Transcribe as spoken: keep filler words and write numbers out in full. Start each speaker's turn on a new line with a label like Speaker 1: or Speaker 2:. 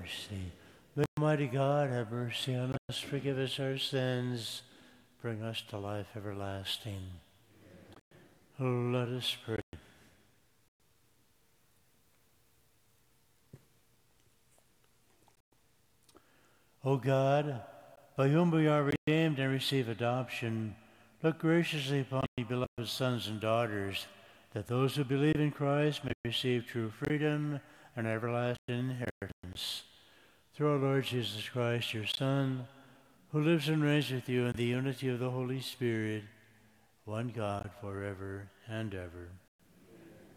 Speaker 1: mercy. May Almighty God have mercy on us, forgive us our sins, bring us to life everlasting. Let us pray. O God, by whom we are redeemed and receive adoption, look graciously upon your beloved sons and daughters, that those who believe in Christ may receive true freedom and everlasting inheritance. Through our Lord Jesus Christ, your Son, who lives and reigns with you in the unity of the Holy Spirit, one God, forever and ever.